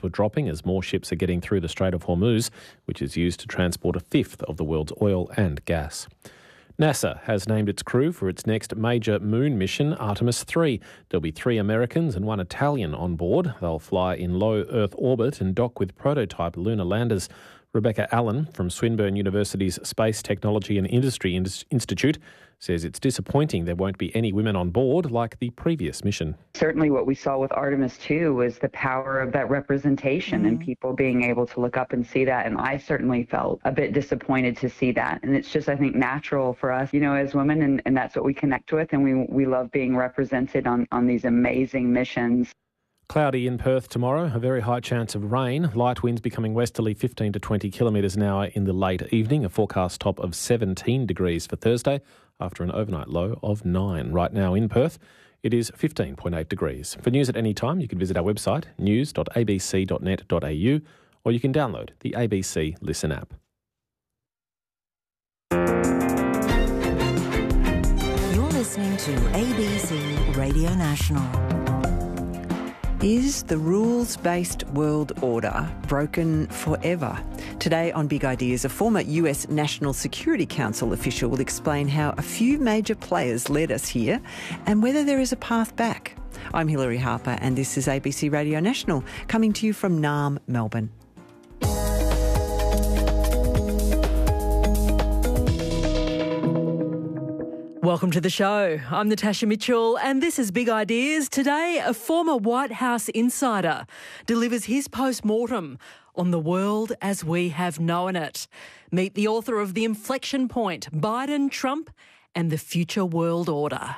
were dropping as more ships are getting through the Strait of Hormuz, which is used to transport a fifth of the world's oil and gas. NASA has named its crew for its next major moon mission, Artemis 3. There'll be 3 Americans and 1 Italian on board. They'll fly in low Earth orbit and dock with prototype lunar landers. Rebecca Allen from Swinburne University's Space Technology and Industry Institute says it's disappointing there won't be any women on board like the previous mission. Certainly what we saw with Artemis 2 was the power of that representation and people being able to look up and see that. And I certainly felt a bit disappointed to see that. And it's just, I think, natural for us, as women, and that's what we connect with. And we love being represented on these amazing missions. Cloudy in Perth tomorrow, a very high chance of rain. Light winds becoming westerly 15 to 20 kilometres an hour in the late evening. A forecast top of 17 degrees for Thursday after an overnight low of 9. Right now in Perth, it is 15.8 degrees. For news at any time, you can visit our website, news.abc.net.au, or you can download the ABC Listen app. You're listening to ABC Radio National. Is the rules-based world order broken forever? Today on Big Ideas, a former US National Security Council official will explain how a few major players led us here and whether there is a path back. I'm Hilary Harper and this is ABC Radio National, coming to you from Naarm, Melbourne. Welcome to the show. I'm Natasha Mitchell and this is Big Ideas. Today, a former White House insider delivers his post-mortem on the world as we have known it. Meet the author of The Inflection Point, Biden, Trump and the Future World Order.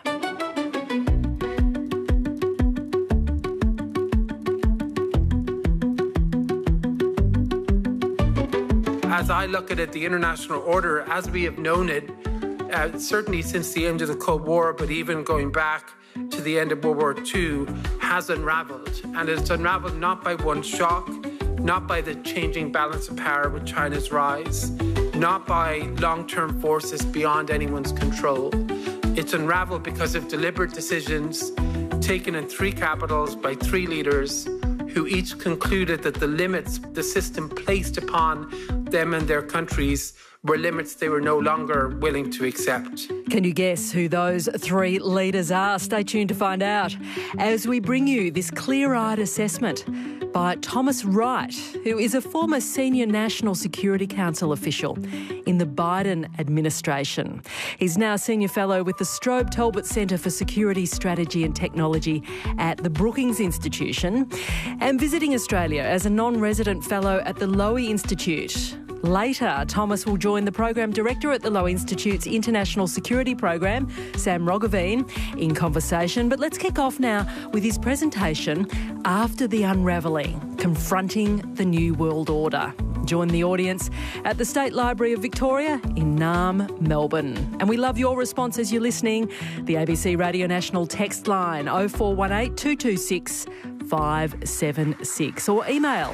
As I look at it, the international order, as we have known it, certainly since the end of the Cold War, but even going back to the end of World War II, has unraveled. And it's unraveled not by one shock, not by the changing balance of power with China's rise, not by long-term forces beyond anyone's control. It's unraveled because of deliberate decisions taken in 3 capitals by 3 leaders who each concluded that the limits the system placed upon them and their countries were limits they were no longer willing to accept. Can you guess who those 3 leaders are? Stay tuned to find out as we bring you this clear-eyed assessment by Thomas Wright, who is a former senior National Security Council official in the Biden administration. He's now a senior fellow with the Strobe Talbot Centre for Security Strategy and Technology at the Brookings Institution and visiting Australia as a non-resident fellow at the Lowy Institute. Later, Thomas will join the Program Director at the Lowy Institute's International Security Program, Sam Roggeveen, in conversation. But let's kick off now with his presentation, After the Unravelling, Confronting the New World Order. Join the audience at the State Library of Victoria in Naarm, Melbourne. And we love your response as you're listening. The ABC Radio National text line 0418 226 576 or email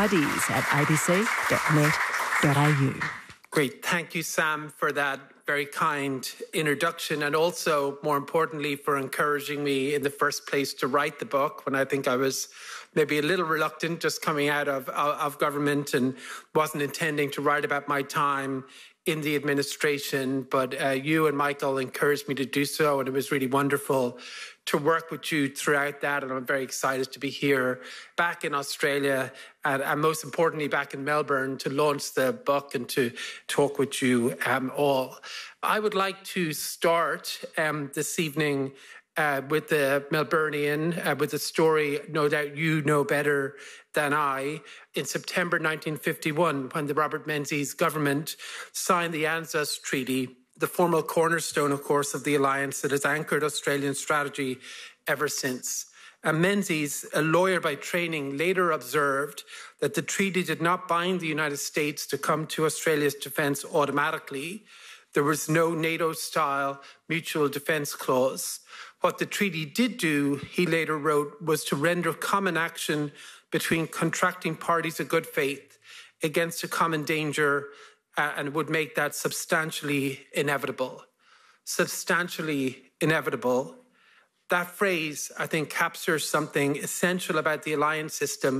bigideas@abc.net.au. Great. Thank you, Sam, for that very kind introduction and also, more importantly, for encouraging me in the first place to write the book when I think I was maybe a little reluctant just coming out of government and wasn't intending to write about my time in the administration. But you and Michael encouraged me to do so, and it was really wonderful to work with you throughout that. And I'm very excited to be here back in Australia and most importantly, back in Melbourne to launch the book and to talk with you all. I would like to start this evening with the Melburnian, with a story no doubt you know better than I. In September 1951, when the Robert Menzies government signed the ANZUS Treaty, the formal cornerstone, of course, of the alliance that has anchored Australian strategy ever since. And Menzies, a lawyer by training, later observed that the treaty did not bind the United States to come to Australia's defence automatically. There was no NATO-style mutual defence clause. What the treaty did do, he later wrote, was to render common action between contracting parties of good faith against a common danger and would make that substantially inevitable. Substantially inevitable. That phrase, I think, captures something essential about the alliance system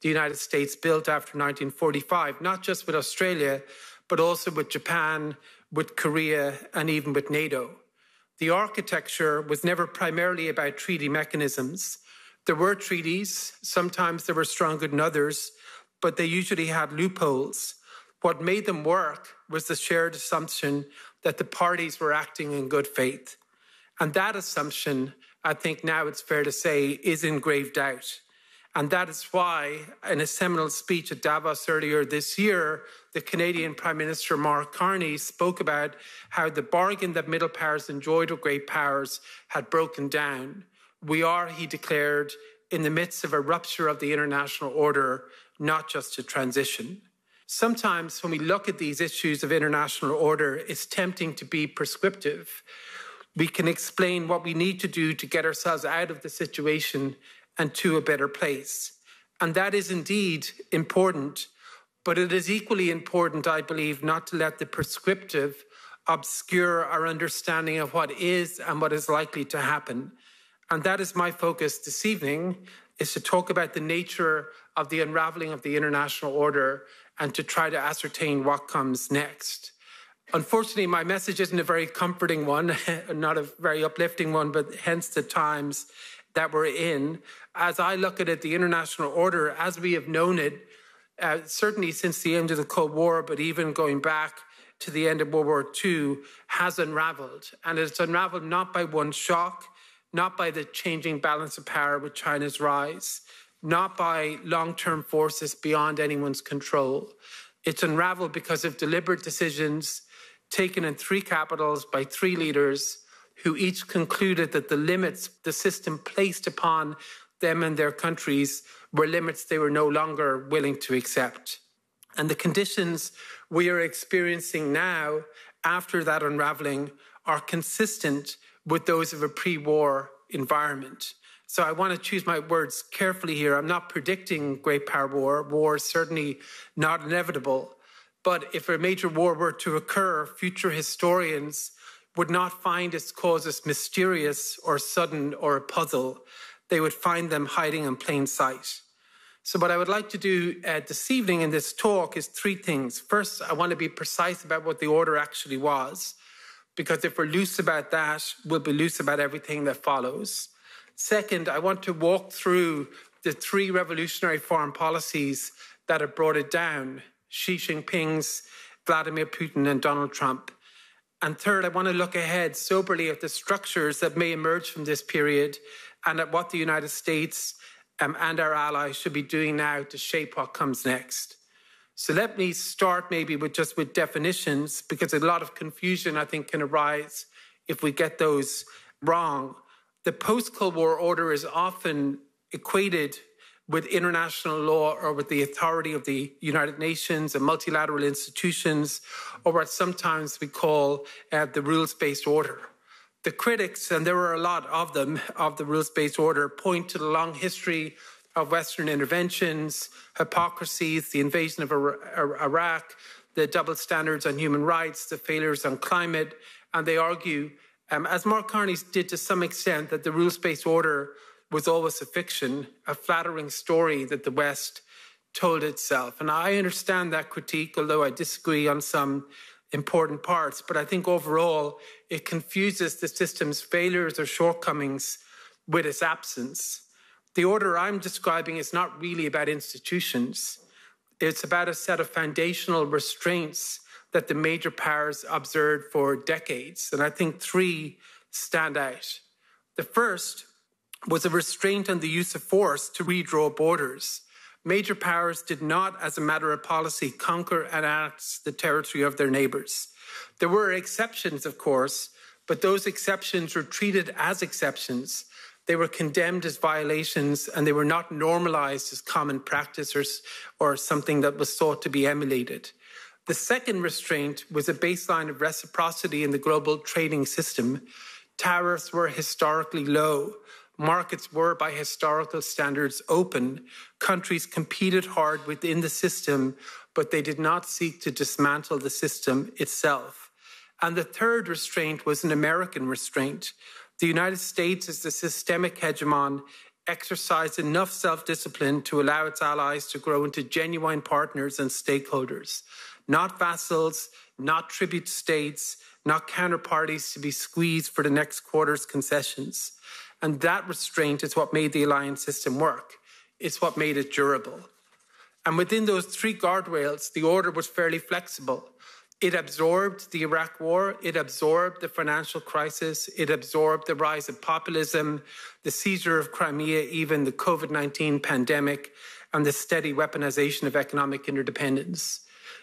the United States built after 1945, not just with Australia, but also with Japan, with Korea, and even with NATO. The architecture was never primarily about treaty mechanisms. There were treaties, sometimes they were stronger than others, but they usually had loopholes. What made them work was the shared assumption that the parties were acting in good faith. And that assumption, I think now it's fair to say, is in grave doubt. And that is why, in a seminal speech at Davos earlier this year, the Canadian Prime Minister Mark Carney spoke about how the bargain that middle powers enjoyed with great powers had broken down. We are, he declared, in the midst of a rupture of the international order, not just a transition. Sometimes when we look at these issues of international order, it's tempting to be prescriptive. We can explain what we need to do to get ourselves out of the situation and to a better place. And that is indeed important, but it is equally important, I believe, not to let the prescriptive obscure our understanding of what is and what is likely to happen. And that is my focus this evening, is to talk about the nature of the unraveling of the international order and to try to ascertain what comes next. Unfortunately, my message isn't a very comforting one, not a very uplifting one, but hence the times that we're in. As I look at it, the international order, as we have known it, certainly since the end of the Cold War, but even going back to the end of World War II, has unraveled. And it's unraveled not by one shock, not by the changing balance of power with China's rise, not by long-term forces beyond anyone's control. It's unraveled because of deliberate decisions taken in three capitals by three leaders who each concluded that the limits the system placed upon them and their countries were limits they were no longer willing to accept. And the conditions we are experiencing now, after that unraveling, are consistent with those of a pre-war environment. So I want to choose my words carefully here. I'm not predicting great power war. War is certainly not inevitable. But if a major war were to occur, future historians would not find its causes mysterious or sudden or a puzzle. They would find them hiding in plain sight. So what I would like to do this evening in this talk is three things. First, I want to be precise about what the order actually was, because if we're loose about that, we'll be loose about everything that follows. Second, I want to walk through the three revolutionary foreign policies that have brought it down: Xi Jinping's, Vladimir Putin, and Donald Trump. And third, I want to look ahead soberly at the structures that may emerge from this period and at what the United States and our allies should be doing now to shape what comes next. So let me start maybe with definitions, because a lot of confusion, I think, can arise if we get those wrong. The post-Cold War order is often equated with international law or with the authority of the United Nations and multilateral institutions, or what sometimes we call the rules-based order. The critics, and there were a lot of them, of the rules-based order, point to the long history of Western interventions, hypocrisies, the invasion of Iraq, the double standards on human rights, the failures on climate, and they argue, as Mark Carney did to some extent, that the rules-based order was always a fiction, a flattering story that the West told itself. And I understand that critique, although I disagree on some important parts. But I think overall, it confuses the system's failures or shortcomings with its absence. The order I'm describing is not really about institutions. It's about a set of foundational restraints that the major powers observed for decades. And I think three stand out. The first was a restraint on the use of force to redraw borders. Major powers did not, as a matter of policy, conquer and annex the territory of their neighbours. There were exceptions, of course, but those exceptions were treated as exceptions. They were condemned as violations, and they were not normalised as common practice or something that was sought to be emulated. The second restraint was a baseline of reciprocity in the global trading system. Tariffs were historically low. Markets were, by historical standards, open. Countries competed hard within the system, but they did not seek to dismantle the system itself. And the third restraint was an American restraint. The United States, as the systemic hegemon exercised enough self-discipline to allow its allies to grow into genuine partners and stakeholders, not vassals, not tribute states, not counterparties to be squeezed for the next quarter's concessions. And that restraint is what made the alliance system work. It's what made it durable. And within those three guardrails, the order was fairly flexible. It absorbed the Iraq war, it absorbed the financial crisis, it absorbed the rise of populism, the seizure of Crimea, even the COVID-19 pandemic, and the steady weaponization of economic interdependence.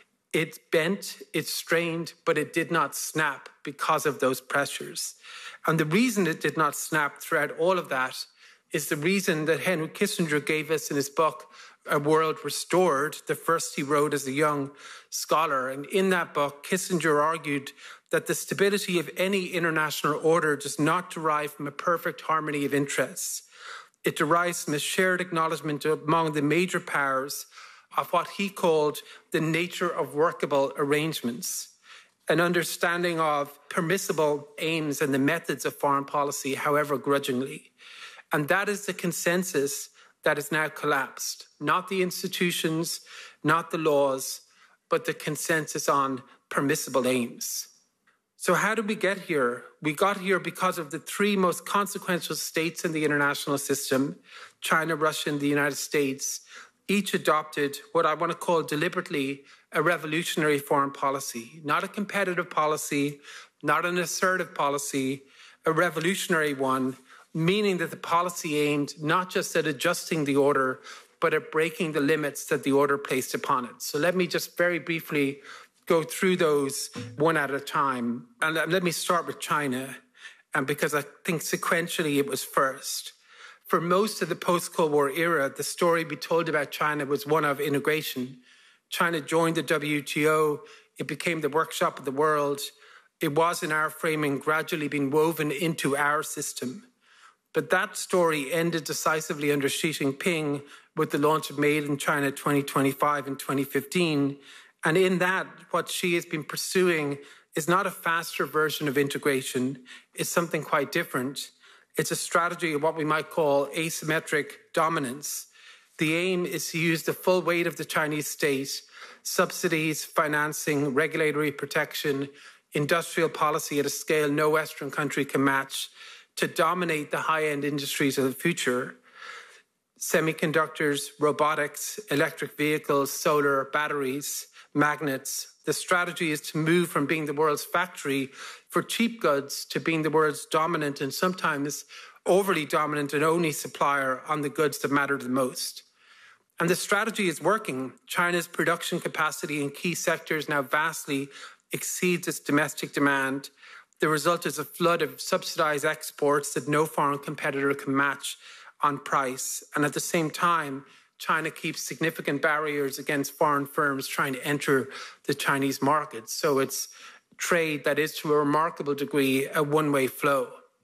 It bent, it strained, but it did not snap because of those pressures. And the reason it did not snap throughout all of that is the reason that Henry Kissinger gave us in his book, A World Restored, the first he wrote as a young scholar. And in that book, Kissinger argued that the stability of any international order does not derive from a perfect harmony of interests. It derives from a shared acknowledgement among the major powers of what he called the nature of workable arrangements, an understanding of permissible aims and the methods of foreign policy, however grudgingly. And that is the consensus that has now collapsed. Not the institutions, not the laws, but the consensus on permissible aims. So how did we get here? We got here because of the three most consequential states in the international system, China, Russia, and the United States. Each adopted what I want to call deliberately a revolutionary foreign policy, not a competitive policy, not an assertive policy, a revolutionary one, meaning that the policy aimed not just at adjusting the order, but at breaking the limits that the order placed upon it. So let me just very briefly go through those one at a time. And let me start with China, and because I think sequentially it was first. For most of the post-Cold War era, the story be told about China was one of integration. China joined the WTO. It became the workshop of the world. It was, in our framing, gradually being woven into our system. But that story ended decisively under Xi Jinping with the launch of Made in China 2025 in 2015. And in that, what Xi has been pursuing is not a faster version of integration. It's something quite different. It's a strategy of what we might call asymmetric dominance. The aim is to use the full weight of the Chinese state, subsidies, financing, regulatory protection, industrial policy at a scale no Western country can match, to dominate the high-end industries of the future. Semiconductors, robotics, electric vehicles, solar, batteries, magnets. The strategy is to move from being the world's factory for cheap goods to being the world's dominant and sometimes overly dominant and only supplier on the goods that matter the most. And the strategy is working. China's production capacity in key sectors now vastly exceeds its domestic demand. The result is a flood of subsidized exports that no foreign competitor can match on price. And at the same time, China keeps significant barriers against foreign firms trying to enter the Chinese market. So it's trade that is, to a remarkable degree, a one-way flow.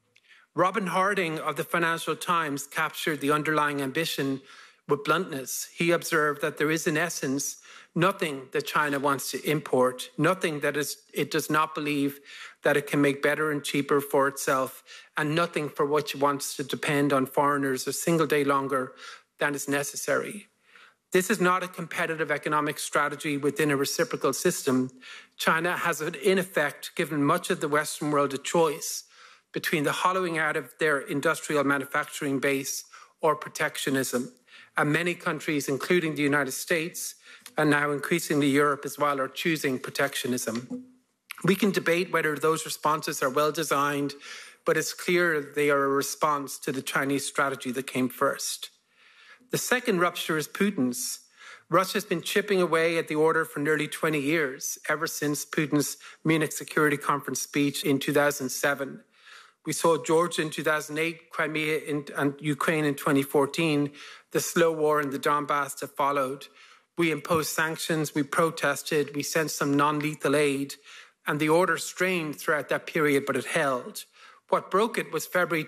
Robin Harding of the Financial Times captured the underlying ambition with bluntness. He observed that there is, in essence, nothing that China wants to import, nothing that it does not believe that it can make better and cheaper for itself, and nothing for which it wants to depend on foreigners a single day longer than is necessary. This is not a competitive economic strategy within a reciprocal system. China has, in effect, given much of the Western world a choice between the hollowing out of their industrial manufacturing base or protectionism. And many countries, including the United States, and now increasingly Europe as well, are choosing protectionism. We can debate whether those responses are well designed, but it's clear they are a response to the Chinese strategy that came first. The second rupture is Putin's. Russia has been chipping away at the order for nearly 20 years, ever since Putin's Munich Security Conference speech in 2007. We saw Georgia in 2008, Crimea and Ukraine in 2014, the slow war in the Donbass that followed. We imposed sanctions, we protested, we sent some non-lethal aid, and the order strained throughout that period, but it held. What broke it was February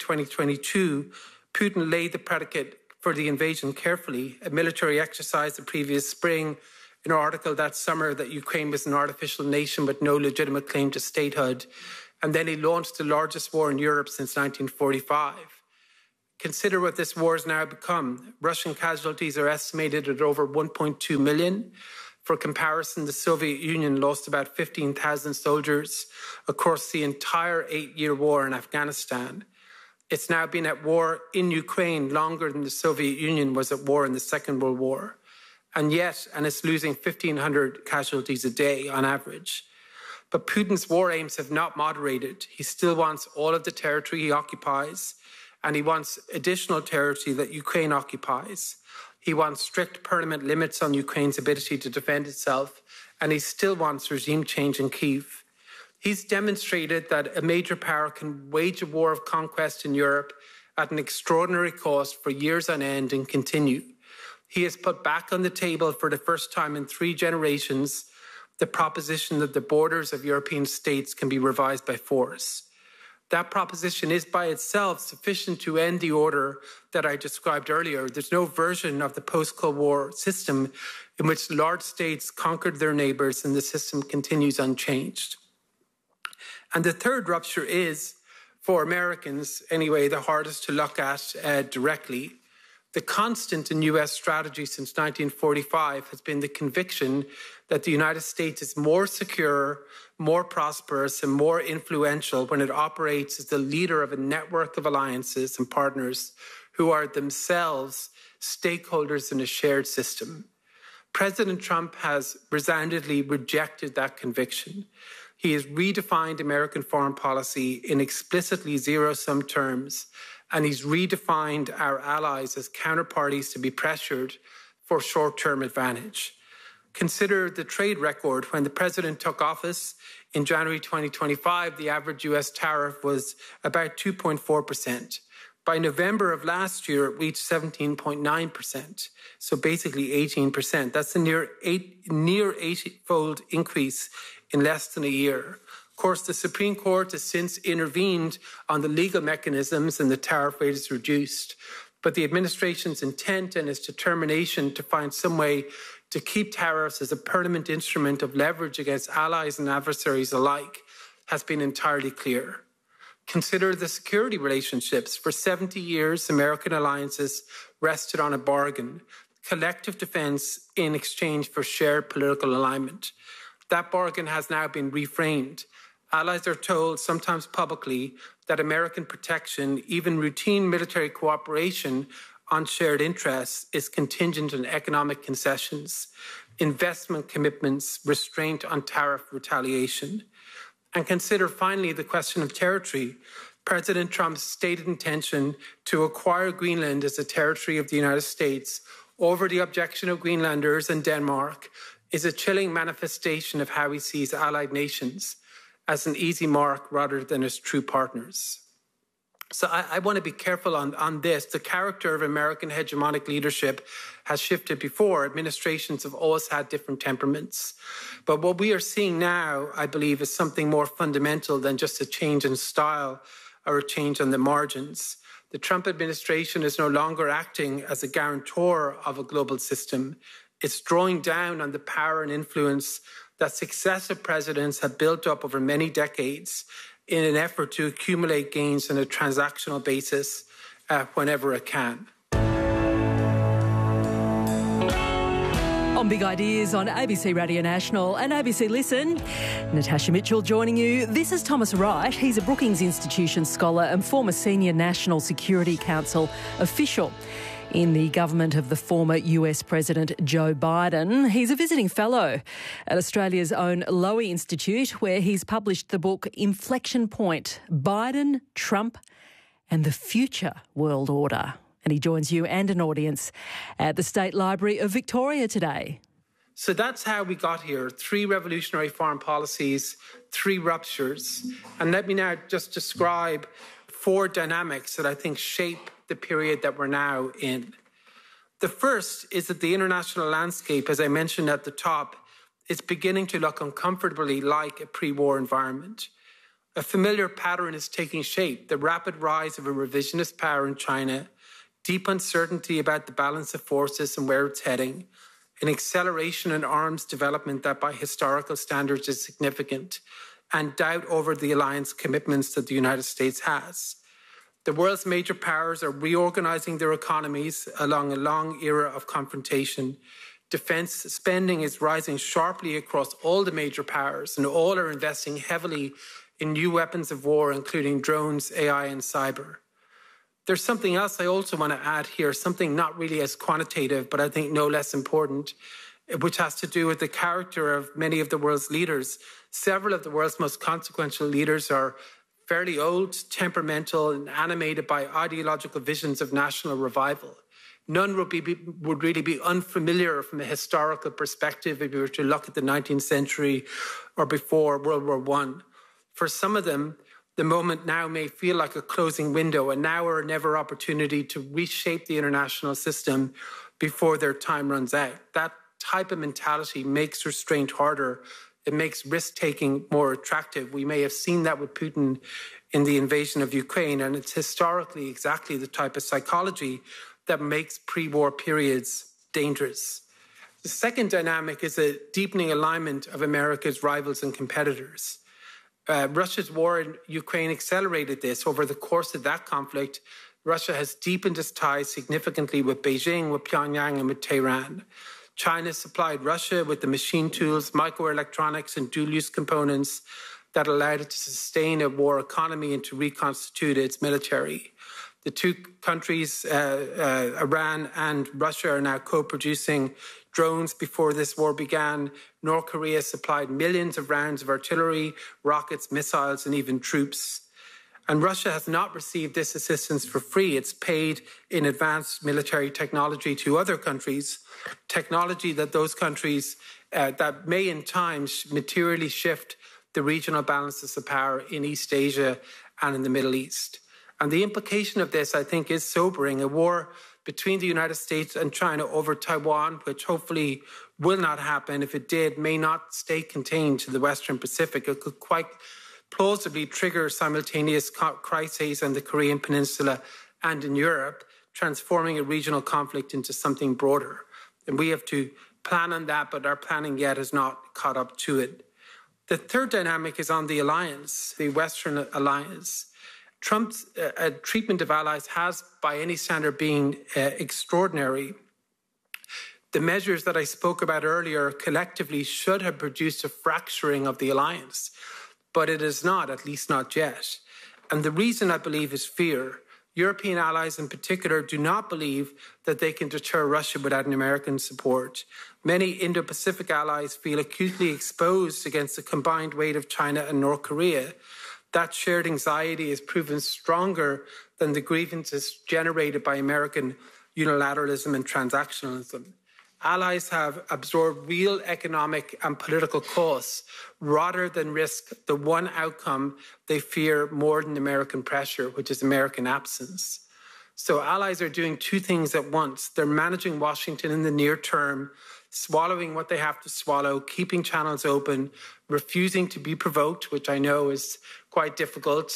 2022. Putin laid the predicate for the invasion carefully, a military exercise the previous spring, an article that summer that Ukraine was an artificial nation with no legitimate claim to statehood. And then he launched the largest war in Europe since 1945. Consider what this war has now become. Russian casualties are estimated at over 1.2 million. For comparison, the Soviet Union lost about 15,000 soldiers across the entire 8-year war in Afghanistan. It's now been at war in Ukraine longer than the Soviet Union was at war in the Second World War. And it's losing 1,500 casualties a day on average. But Putin's war aims have not moderated. He still wants all of the territory he occupies, and he wants additional territory that Ukraine occupies. He wants strict permanent limits on Ukraine's ability to defend itself, and he still wants regime change in Kyiv. He's demonstrated that a major power can wage a war of conquest in Europe at an extraordinary cost for years on end and continue. He has put back on the table for the first time in 3 generations the proposition that the borders of European states can be revised by force. That proposition is by itself sufficient to end the order that I described earlier. There's no version of the post-Cold War system in which large states conquered their neighbors and the system continues unchanged. And the third rupture is, for Americans anyway, the hardest to look at directly. The constant in US strategy since 1945 has been the conviction that the United States is more secure, more prosperous, and more influential when it operates as the leader of a network of alliances and partners who are themselves stakeholders in a shared system. President Trump has resoundingly rejected that conviction. He has redefined American foreign policy in explicitly zero-sum terms, and he's redefined our allies as counterparties to be pressured for short-term advantage. Consider the trade record. When the president took office in January 2025, the average US tariff was about 2.4%. By November of last year, it reached 17.9%, so basically 18%. That's a near 80-fold increase in less than a year. Of course, the Supreme Court has since intervened on the legal mechanisms and the tariff rate is reduced. But the administration's intent and its determination to find some way to keep tariffs as a permanent instrument of leverage against allies and adversaries alike has been entirely clear. Consider the security relationships. For 70 years, American alliances rested on a bargain, collective defense in exchange for shared political alignment. That bargain has now been reframed. Allies are told, sometimes publicly, that American protection, even routine military cooperation on shared interests, is contingent on economic concessions, investment commitments, restraint on tariff retaliation. And consider finally the question of territory. President Trump's stated intention to acquire Greenland as a territory of the United States over the objection of Greenlanders and Denmark is a chilling manifestation of how he sees allied nations as an easy mark rather than as true partners. So I want to be careful on this. The character of American hegemonic leadership has shifted before. Administrations have always had different temperaments. But what we are seeing now, I believe, is something more fundamental than just a change in style or a change on the margins. The Trump administration is no longer acting as a guarantor of a global system. It's drawing down on the power and influence that successive presidents have built up over many decades in an effort to accumulate gains on a transactional basis whenever it can. On Big Ideas on ABC Radio National and ABC Listen, Natasha Mitchell joining you. This is Thomas Wright. He's a Brookings Institution scholar and former senior National Security Council official in the government of the former US President Joe Biden. He's a visiting fellow at Australia's own Lowy Institute, where he's published the book Inflection Point: Biden, Trump and the Future World Order. And he joins you and an audience at the State Library of Victoria today. So that's how we got here. 3 revolutionary foreign policies, 3 ruptures. And let me now just describe 4 dynamics that I think shape the period that we're now in. The first is that the international landscape, as I mentioned at the top, is beginning to look uncomfortably like a pre-war environment. A familiar pattern is taking shape: the rapid rise of a revisionist power in China, deep uncertainty about the balance of forces and where it's heading, an acceleration in arms development that by historical standards is significant, and doubt over the alliance commitments that the United States has. The world's major powers are reorganizing their economies along a long era of confrontation. Defense spending is rising sharply across all the major powers, and all are investing heavily in new weapons of war, including drones, AI, and cyber. There's something else I also want to add here, something not really as quantitative, but I think no less important, which has to do with the character of many of the world's leaders. Several of the world's most consequential leaders are fairly old, temperamental, and animated by ideological visions of national revival. None would really be unfamiliar from a historical perspective if you were to look at the 19th century or before World War I. For some of them, the moment now may feel like a closing window, a now or never opportunity to reshape the international system before their time runs out. That type of mentality makes restraint harder. It makes risk-taking more attractive. We may have seen that with Putin in the invasion of Ukraine, and it's historically exactly the type of psychology that makes pre-war periods dangerous. The second dynamic is a deepening alignment of America's rivals and competitors. Russia's war in Ukraine accelerated this. Over the course of that conflict, Russia has deepened its ties significantly with Beijing, with Pyongyang, and with Tehran. China supplied Russia with the machine tools, microelectronics, and dual-use components that allowed it to sustain a war economy and to reconstitute its military. The two countries, Iran and Russia, are now co-producing drones. Before this war began, North Korea supplied millions of rounds of artillery, rockets, missiles, and even troops. And Russia has not received this assistance for free. It's paid in advanced military technology to other countries, technology that those countries that may in time materially shift the regional balances of power in East Asia and in the Middle East. And the implication of this, I think, is sobering. A war between the United States and China over Taiwan, which hopefully will not happen. If it did, may not stay contained to the Western Pacific. It could quite plausibly trigger simultaneous crises on the Korean Peninsula and in Europe, transforming a regional conflict into something broader. And we have to plan on that, but our planning yet has not caught up to it. The third dynamic is on the alliance, the Western alliance. Trump's treatment of allies has, by any standard, been extraordinary. The measures that I spoke about earlier collectively should have produced a fracturing of the alliance, but it is not, at least not yet. And the reason, I believe, is fear. European allies in particular do not believe that they can deter Russia without an American support. Many Indo-Pacific allies feel acutely exposed against the combined weight of China and North Korea. That shared anxiety is proven stronger than the grievances generated by American unilateralism and transactionalism. Allies have absorbed real economic and political costs rather than risk the one outcome they fear more than American pressure, which is American absence. So allies are doing two things at once. They're managing Washington in the near term, swallowing what they have to swallow, keeping channels open, refusing to be provoked, which I know is quite difficult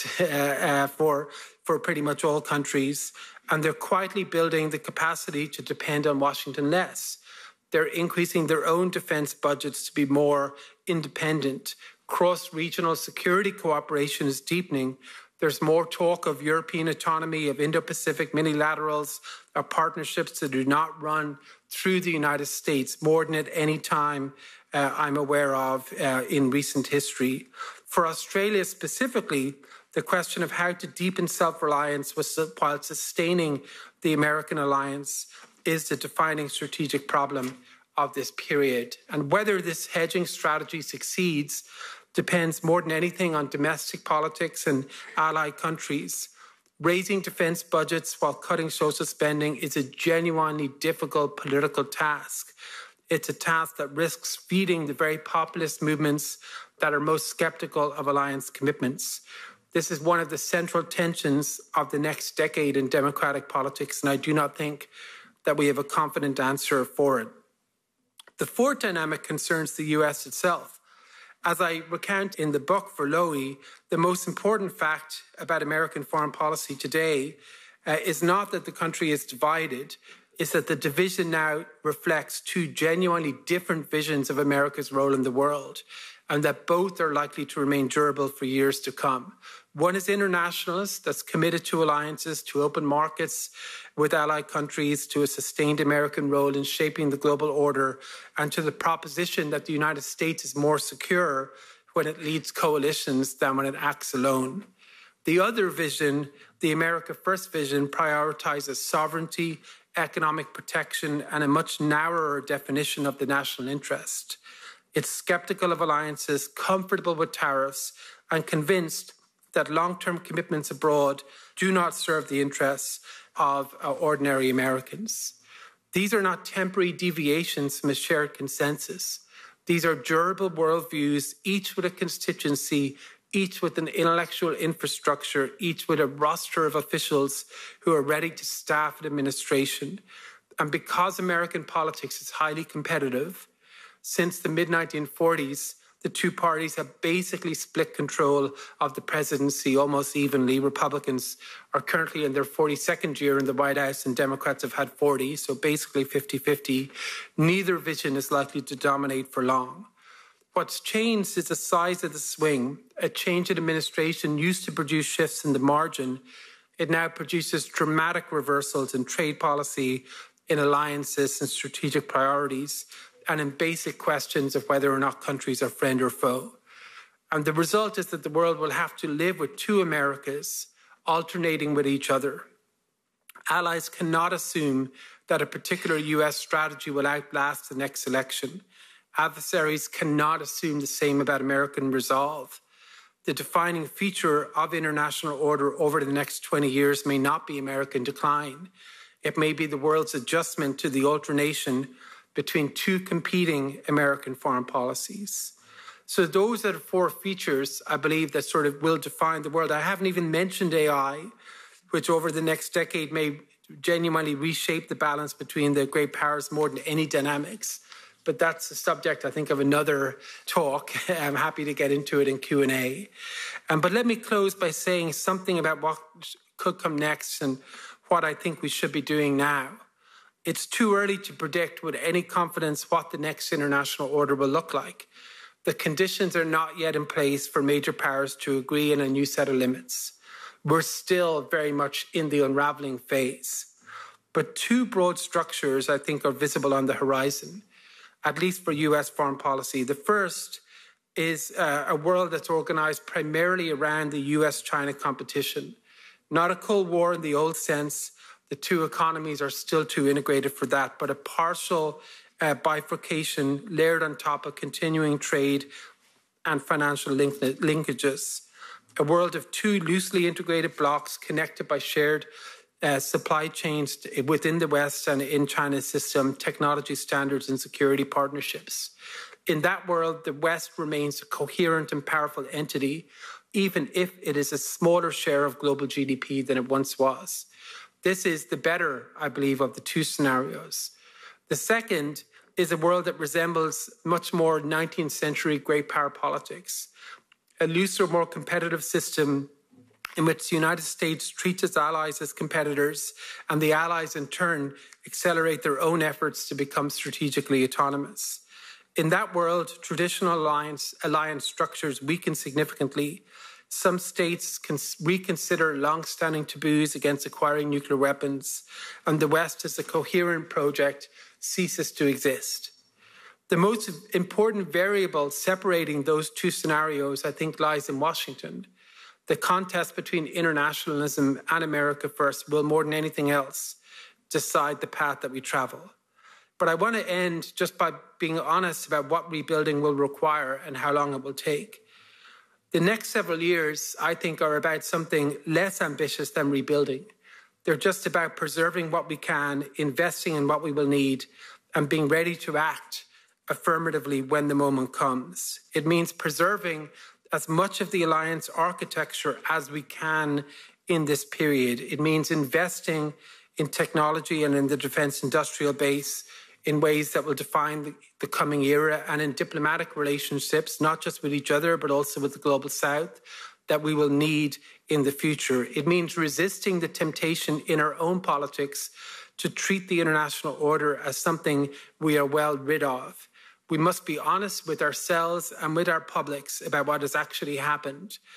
for pretty much all countries. And they're quietly building the capacity to depend on Washington less. They're increasing their own defense budgets to be more independent. Cross-regional security cooperation is deepening. There's more talk of European autonomy, of Indo-Pacific minilaterals, of partnerships that do not run through the United States, more than at any time I'm aware of in recent history. For Australia specifically, the question of how to deepen self-reliance while sustaining the American alliance is the defining strategic problem of this period. And whether this hedging strategy succeeds depends more than anything on domestic politics and allied countries. Raising defense budgets while cutting social spending is a genuinely difficult political task. It's a task that risks feeding the very populist movements that are most skeptical of alliance commitments. This is one of the central tensions of the next decade in democratic politics, and I do not think that we have a confident answer for it. The fourth dynamic concerns the US itself. As I recount in the book for Lowy, the most important fact about American foreign policy today is not that the country is divided, it's that the division now reflects two genuinely different visions of America's role in the world, and that both are likely to remain durable for years to come. One is internationalist, that's committed to alliances, to open markets with allied countries, to a sustained American role in shaping the global order, and to the proposition that the United States is more secure when it leads coalitions than when it acts alone. The other vision, the America First vision, prioritizes sovereignty, economic protection, and a much narrower definition of the national interest. It's skeptical of alliances, comfortable with tariffs, and convinced that long-term commitments abroad do not serve the interests of ordinary Americans. These are not temporary deviations from a shared consensus. These are durable worldviews, each with a constituency, each with an intellectual infrastructure, each with a roster of officials who are ready to staff an administration. And because American politics is highly competitive, since the mid-1940s, the two parties have basically split control of the presidency almost evenly. Republicans are currently in their 42nd year in the White House and Democrats have had 40, so basically 50-50. Neither vision is likely to dominate for long. What's changed is the size of the swing. A change in administration used to produce shifts in the margin. It now produces dramatic reversals in trade policy, in alliances and strategic priorities, and in basic questions of whether or not countries are friend or foe. And the result is that the world will have to live with two Americas alternating with each other. Allies cannot assume that a particular US strategy will outlast the next election. Adversaries cannot assume the same about American resolve. The defining feature of international order over the next 20 years may not be American decline. It may be the world's adjustment to the alternation between two competing American foreign policies. So those are the four features, I believe, that sort of will define the world. I haven't even mentioned AI, which over the next decade may genuinely reshape the balance between the great powers more than any dynamics. But that's the subject, I think, of another talk. I'm happy to get into it in Q&A. But let me close by saying something about what could come next and what I think we should be doing now. It's too early to predict with any confidence what the next international order will look like. The conditions are not yet in place for major powers to agree on a new set of limits. We're still very much in the unraveling phase. But two broad structures, I think, are visible on the horizon, at least for US foreign policy. The first is a world that's organized primarily around the US-China competition. Not a Cold War in the old sense. The two economies are still too integrated for that, but a partial bifurcation layered on top of continuing trade and financial linkages. A world of two loosely integrated blocks connected by shared supply chains within the West and in China's system, technology standards and security partnerships. In that world, the West remains a coherent and powerful entity, even if it is a smaller share of global GDP than it once was. This is the better, I believe, of the two scenarios. The second is a world that resembles much more 19th century great power politics, a looser, more competitive system in which the United States treats its allies as competitors and the allies in turn accelerate their own efforts to become strategically autonomous. In that world, traditional alliance structures weaken significantly. Some states can reconsider long-standing taboos against acquiring nuclear weapons, and the West, as a coherent project, ceases to exist. The most important variable separating those two scenarios, I think, lies in Washington. The contest between internationalism and America First will, more than anything else, decide the path that we travel. But I want to end just by being honest about what rebuilding will require and how long it will take. The next several years, I think, are about something less ambitious than rebuilding. They're just about preserving what we can, investing in what we will need, and being ready to act affirmatively when the moment comes. It means preserving as much of the alliance architecture as we can in this period. It means investing in technology and in the defense industrial base in ways that will define the coming era, and in diplomatic relationships, not just with each other, but also with the global South, that we will need in the future. It means resisting the temptation in our own politics to treat the international order as something we are well rid of. We must be honest with ourselves and with our publics about what has actually happened,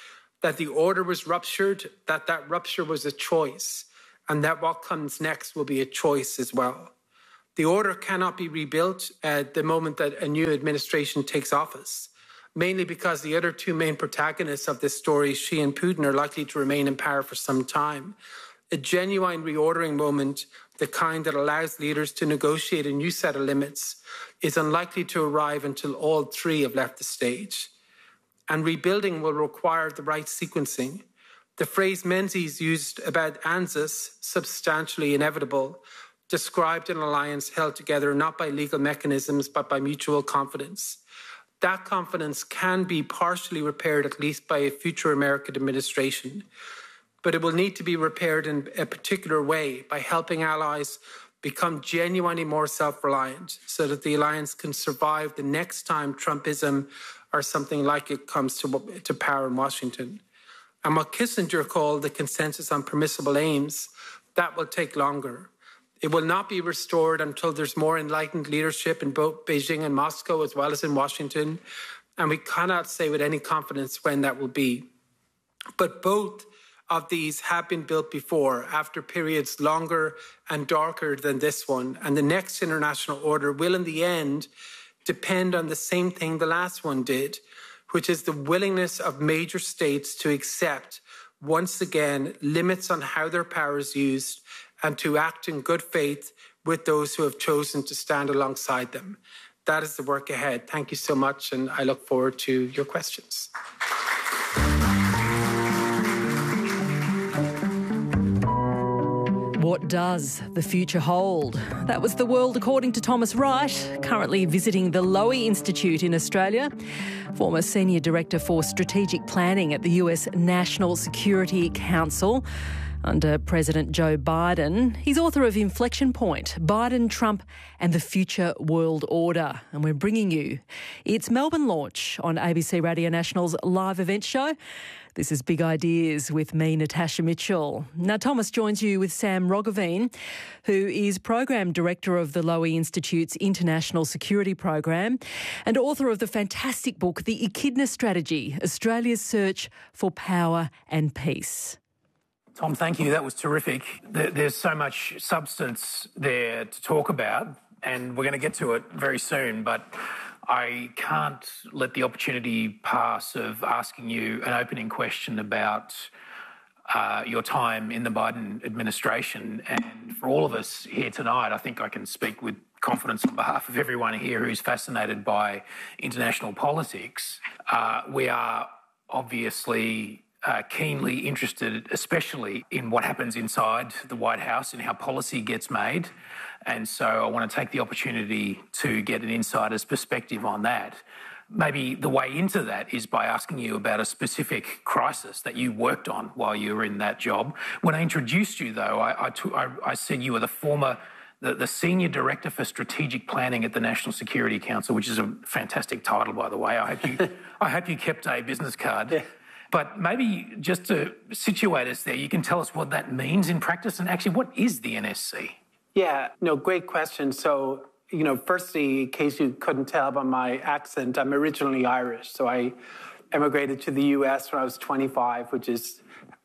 that the order was ruptured, that rupture was a choice, and that what comes next will be a choice as well. The order cannot be rebuilt at the moment that a new administration takes office, mainly because the other two main protagonists of this story, Xi and Putin, are likely to remain in power for some time. A genuine reordering moment, the kind that allows leaders to negotiate a new set of limits, is unlikely to arrive until all three have left the stage. And rebuilding will require the right sequencing. The phrase Menzies used about ANZUS, substantially inevitable, described an alliance held together not by legal mechanisms but by mutual confidence. That confidence can be partially repaired, at least by a future American administration, but it will need to be repaired in a particular way by helping allies become genuinely more self-reliant so that the alliance can survive the next time Trumpism or something like it comes to power in Washington. And what Kissinger called the consensus on permissible aims, that will take longer. It will not be restored until there's more enlightened leadership in both Beijing and Moscow, as well as in Washington. And we cannot say with any confidence when that will be. But both of these have been built before, after periods longer and darker than this one. And the next international order will, in the end, depend on the same thing the last one did, which is the willingness of major states to accept, once again, limits on how their power is used and to act in good faith with those who have chosen to stand alongside them. That is the work ahead. Thank you so much, and I look forward to your questions. What does the future hold? That was The World according to Thomas Wright, currently visiting the Lowy Institute in Australia, former Senior Director for Strategic Planning at the US National Security Council under President Joe Biden. He's author of Inflection Point, Biden, Trump and the Future World Order. And we're bringing you its Melbourne launch on ABC Radio National's live event show. This is Big Ideas with me, Natasha Mitchell. Now, Thomas joins you with Sam Roggeveen, who is Program Director of the Lowy Institute's International Security Program and author of the fantastic book, The Echidna Strategy, Australia's Search for Power and Peace. Tom, thank you. That was terrific. There's so much substance there to talk about, and we're going to get to it very soon, but I can't let the opportunity pass of asking you an opening question about your time in the Biden administration. And for all of us here tonight, I think I can speak with confidence on behalf of everyone here who's fascinated by international politics. We are obviously keenly interested, especially in what happens inside the White House and how policy gets made. And so I want to take the opportunity to get an insider's perspective on that. Maybe the way into that is by asking you about a specific crisis that you worked on while you were in that job. When I introduced you, though, I said you were the Senior Director for Strategic Planning at the National Security Council, which is a fantastic title, by the way. I hope you kept a business card. Yeah. But maybe just to situate us there, you can tell us what that means in practice and actually what is the NSC? Yeah, no, great question. So, firstly, in case you couldn't tell by my accent, I'm originally Irish. So I emigrated to the US when I was 25, which is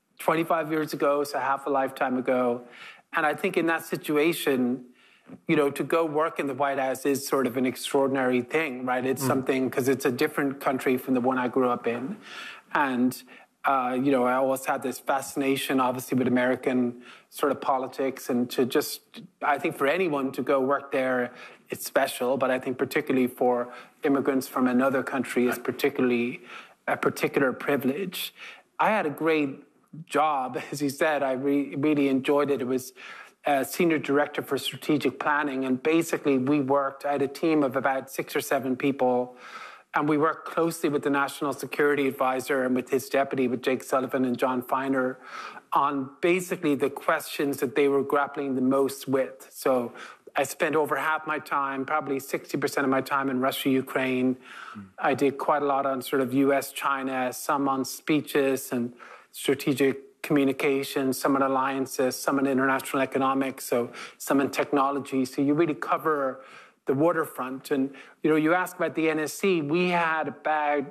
25 years ago, so half a lifetime ago. And I think in that situation, to go work in the White House is sort of an extraordinary thing, right? It's something, because it's a different country from the one I grew up in. And, I always had this fascination, obviously, with American sort of politics. And I think for anyone to go work there, it's special. But I think particularly for immigrants from another country is particularly a particular privilege. I had a great job, as you said. I really enjoyed it. It was Senior Director for Strategic Planning. And basically, I had a team of about 6 or 7 people. And we worked closely with the National Security Advisor and with his deputy, with Jake Sullivan and John Feiner, on basically the questions that they were grappling the most with. So I spent over half my time, probably 60% of my time in Russia, Ukraine. I did quite a lot on sort of US, China, some on speeches and strategic communications, some on alliances, some on international economics, so some in technology. So you really cover the waterfront. And, you asked about the NSC. We had about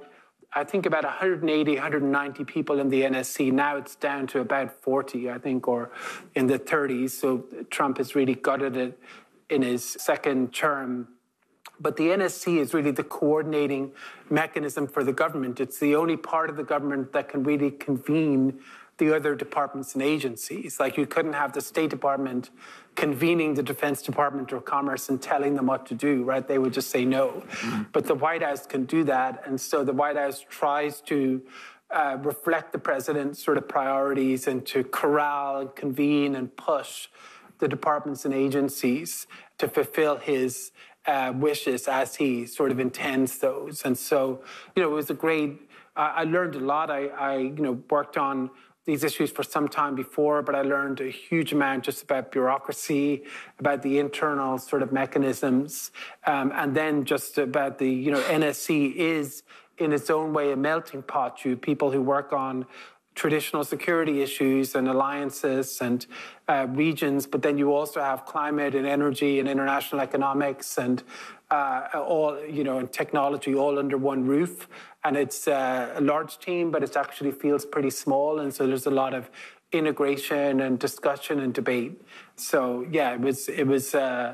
I think, about 180, 190 people in the NSC. Now it's down to about 40, I think, or in the 30s. So Trump has really gutted it in his second term. But the NSC is really the coordinating mechanism for the government. It's the only part of the government that can really convene the other departments and agencies. Like, you couldn't have the State Department convening the Defense Department or Commerce and telling them what to do, right? They would just say no. But the White House can do that. And so the White House tries to reflect the president's sort of priorities and to corral and convene and push the departments and agencies to fulfill his wishes as he sort of intends those. And so, it was a great, I learned a lot. I worked on these issues for some time before, but I learned a huge amount just about bureaucracy, about the internal sort of mechanisms, and then just about the, NSC is in its own way a melting pot. You people who work on traditional security issues and alliances and regions, but then you also have climate and energy and international economics and all, and technology all under one roof. And it's a large team, but it actually feels pretty small. And so there's a lot of integration and discussion and debate. So, yeah, it was.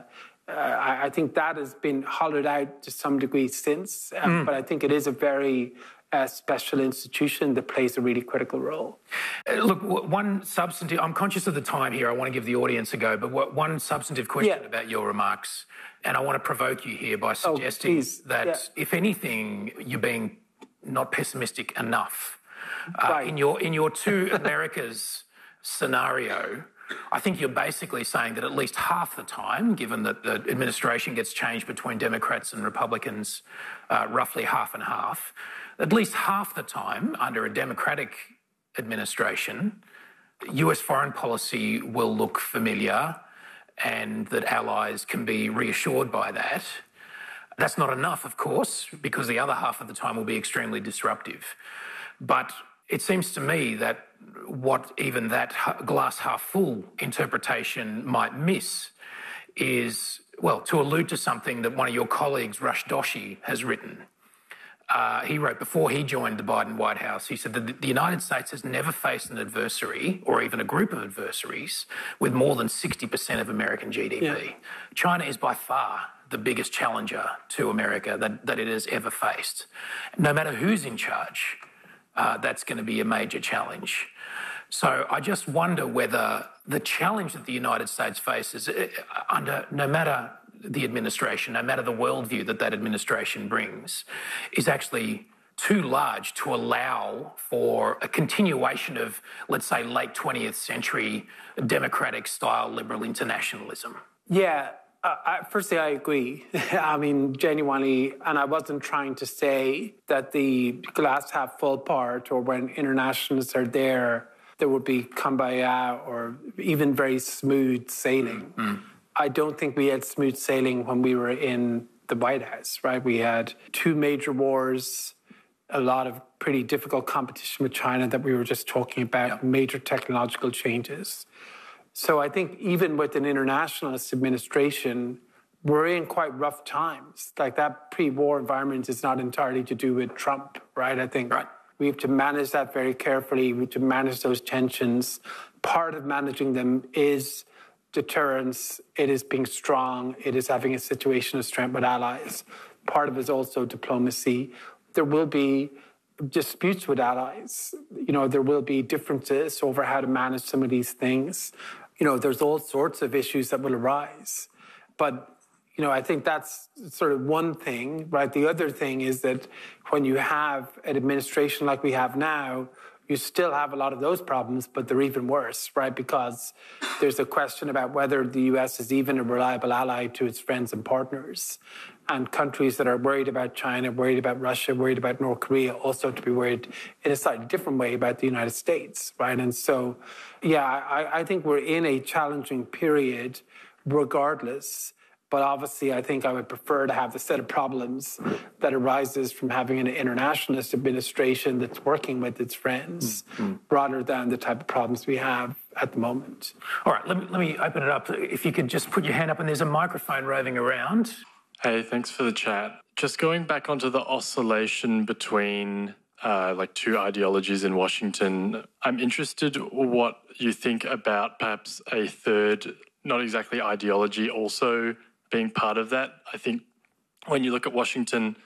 I think that has been hollowed out to some degree since, but I think it is a very special institution that plays a really critical role. Look, one substantive, I'm conscious of the time here, I want to give the audience a go, but one substantive question about your remarks, and I want to provoke you here by suggesting that if anything, you're being not pessimistic enough. In your two Americas scenario, I think you're basically saying that at least half the time, given that the administration gets changed between Democrats and Republicans, roughly half and half, at least half the time under a Democratic administration, US foreign policy will look familiar and that allies can be reassured by that. That's not enough, of course, because the other half of the time will be extremely disruptive. But it seems to me that what even that glass half full interpretation might miss is, well, to allude to something that one of your colleagues, Rush Doshi, has written. He wrote before he joined the Biden White House, he said that the United States has never faced an adversary or even a group of adversaries with more than 60% of American GDP. Yeah. China is by far the biggest challenger to America that it has ever faced. No matter who's in charge, that's going to be a major challenge. So I just wonder whether the challenge that the United States faces under no matter the administration, no matter the worldview that administration brings, is actually too large to allow for a continuation of, let's say, late 20th century democratic-style liberal internationalism. Yeah. Firstly, I agree. I mean, genuinely, and I wasn't trying to say that the glass half full part or when internationalists are there would be kumbaya or even very smooth sailing. Mm-hmm. I don't think we had smooth sailing when we were in the White House, right? We had two major wars, a lot of pretty difficult competition with China that we were just talking about, major technological changes. So I think even with an internationalist administration, we're in quite rough times. Like that pre-war environment is not entirely to do with Trump, right? I think we have to manage that very carefully. We have to manage those tensions. Part of managing them is deterrence. It is being strong. It is having a situation of strength with allies. Part of it is also diplomacy. There will be disputes with allies. There will be differences over how to manage some of these things. There's all sorts of issues that will arise. But, I think that's sort of one thing, right? The other thing is that when you have an administration like we have now, you still have a lot of those problems, but they're even worse, right? Because there's a question about whether the US is even a reliable ally to its friends and partners. And countries that are worried about China, worried about Russia, worried about North Korea, also to be worried in a slightly different way about the United States, right? And so, I think we're in a challenging period regardless. But obviously, I think I would prefer to have the set of problems that arises from having an internationalist administration that's working with its friends rather than the type of problems we have at the moment. All right, let me open it up. If you could just put your hand up, and there's a microphone roving around. Hey, thanks for the chat. Just going back onto the oscillation between like two ideologies in Washington. I'm interested what you think about perhaps a third, not exactly ideology, also being part of that. I think when you look at Washington,